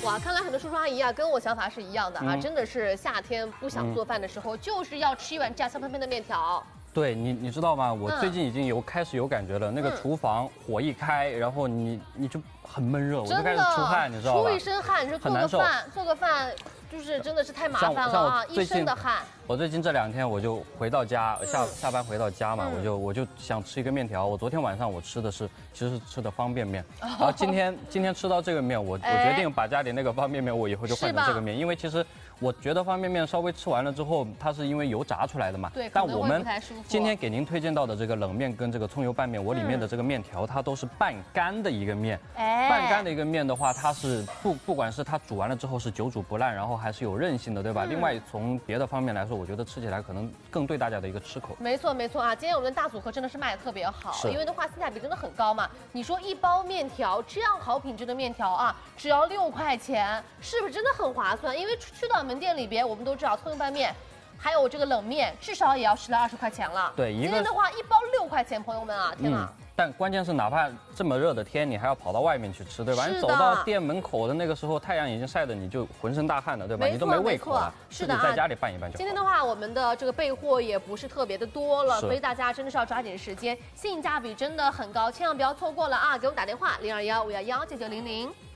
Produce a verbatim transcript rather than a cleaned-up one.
哇，看来很多叔叔阿姨啊，跟我想法是一样的啊，嗯、真的是夏天不想做饭的时候，嗯、就是要吃一碗这样香喷喷的面条。对你，你知道吗？我最近已经有开始有感觉了，嗯、那个厨房火一开，然后你你就很闷热，我就开始出汗，你知道吧？ 出一身汗，你说做个饭，做个饭。 就是真的是太麻烦了啊！一身的汗。 我最近这两天我就回到家，下、嗯、下班回到家嘛，嗯、我就我就想吃一个面条。我昨天晚上我吃的是其实是吃的方便面，哦、然后今天今天吃到这个面，我、哎、我决定把家里那个方便面我以后就换成这个面，因为其实我觉得方便面稍微吃完了之后，它是因为油炸出来的嘛。 对， 但我们今天给您推荐到的这个冷面跟这个葱油拌面，我里面的这个面条它都是半干的一个面。哎，半干的一个面的话，它是不不管是它煮完了之后是久煮不烂，然后还是有韧性的。 对吧？嗯、另外，从别的方面来说，我觉得吃起来可能更对大家的一个吃口。 没错，没错啊！今天我们的大组合真的是卖的特别好，因为的话性价比真的很高嘛。你说一包面条这样好品质的面条啊，只要六块钱，是不是真的很划算？因为去到门店里边，我们都知道葱油拌面。 还有这个冷面，至少也要十来二十块钱了。 对，一个今天的话一包六块钱，朋友们啊，天哪！嗯但关键是，哪怕这么热的天，你还要跑到外面去吃，对吧？你走到店门口的那个时候，太阳已经晒得你就浑身大汗了，对吧？你都没胃口了。是的，在家里拌一拌就好。 今天的话，我们的这个备货也不是特别的多了，所以大家真的是要抓紧时间，性价比真的很高，千万不要错过了啊！给我们打电话零二幺五幺幺九九零零。